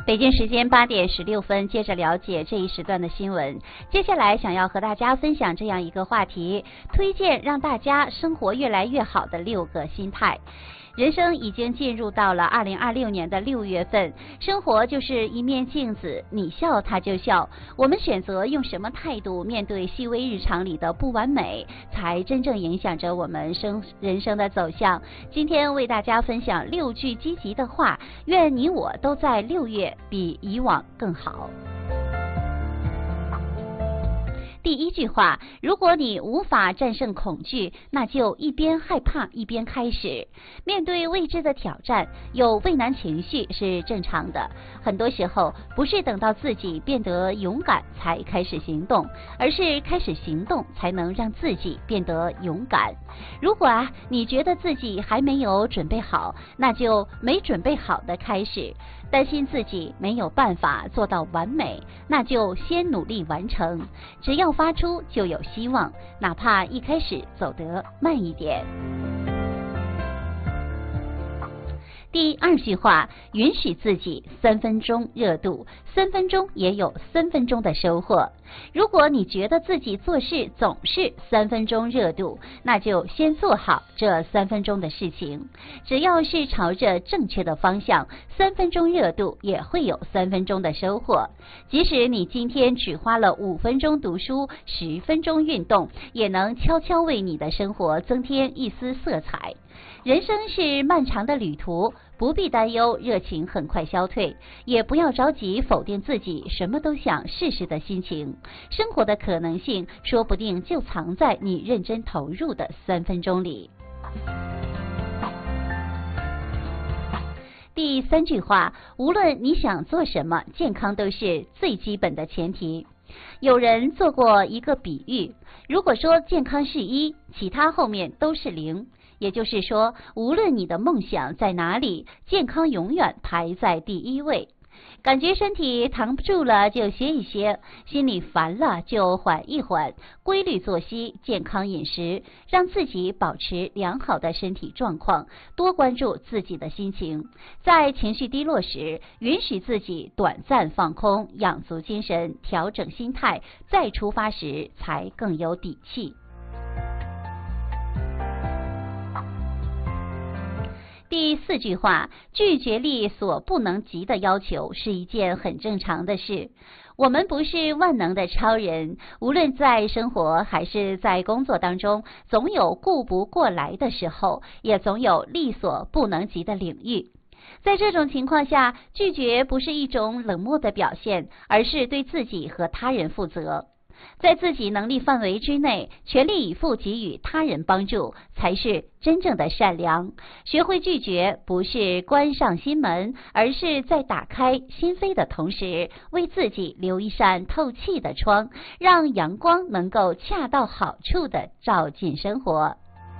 北京时间8点16分，接着了解这一时段的新闻。接下来想要和大家分享这样一个话题，推荐让大家生活越来越好的6个心态。人生已经进入到了2026年的6月份，生活就是一面镜子，你笑它就笑。我们选择用什么态度面对细微日常里的不完美，才真正影响着我们人生的走向。今天为大家分享6句积极的话，愿你我都在6月比以往更好。第一句话，如果你无法战胜恐惧，那就一边害怕一边开始。面对未知的挑战，有畏难情绪是正常的。很多时候，不是等到自己变得勇敢才开始行动，而是开始行动才能让自己变得勇敢。如果你觉得自己还没有准备好，那就没准备好的开始。担心自己没有办法做到完美，那就先努力完成。只要发出就有希望，哪怕一开始走得慢一点。第2句话，允许自己3分钟热度，3分钟也有3分钟的收获。如果你觉得自己做事总是3分钟热度，那就先做好这3分钟的事情。只要是朝着正确的方向，3分钟热度也会有3分钟的收获。即使你今天只花了5分钟读书，10分钟运动，也能悄悄为你的生活增添一丝色彩。人生是漫长的旅途，不必担忧热情很快消退，也不要着急否定自己什么都想试试的心情。生活的可能性说不定就藏在你认真投入的3分钟里。第3句话，无论你想做什么，健康都是最基本的前提。有人做过一个比喻，如果说健康是1，其他后面都是0。也就是说，无论你的梦想在哪里，健康永远排在第1位。感觉身体扛不住了就歇一歇，心里烦了就缓一缓，规律作息，健康饮食，让自己保持良好的身体状况，多关注自己的心情。在情绪低落时，允许自己短暂放空，养足精神，调整心态，再出发时才更有底气。第4句话，拒绝力所不能及的要求是一件很正常的事。我们不是万能的超人，无论在生活还是在工作当中，总有顾不过来的时候，也总有力所不能及的领域。在这种情况下，拒绝不是一种冷漠的表现，而是对自己和他人负责。在自己能力范围之内，全力以赴给予他人帮助，才是真正的善良。学会拒绝，不是关上心门，而是在打开心扉的同时，为自己留一扇透气的窗，让阳光能够恰到好处地照进生活。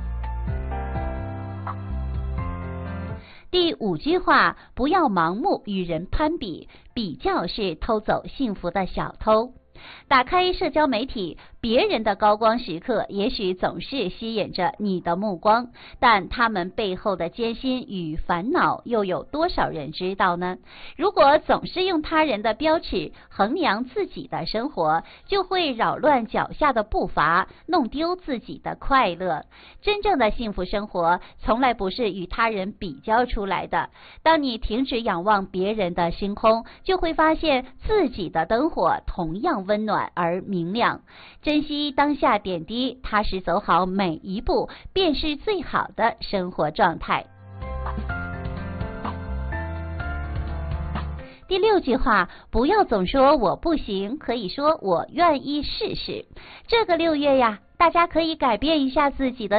第5句话，不要盲目与人攀比，比较是偷走幸福的小偷。打开社交媒体，别人的高光时刻也许总是吸引着你的目光，但他们背后的艰辛与烦恼又有多少人知道呢？如果总是用他人的标尺衡量自己的生活，就会扰乱脚下的步伐，弄丢自己的快乐。真正的幸福生活从来不是与他人比较出来的。当你停止仰望别人的星空，就会发现自己的灯火同样温暖而明亮。珍惜当下点滴，踏实走好每一步，便是最好的生活状态。第6句话，不要总说我不行，可以说我愿意试试。这个6月呀，大家可以改变一下自己的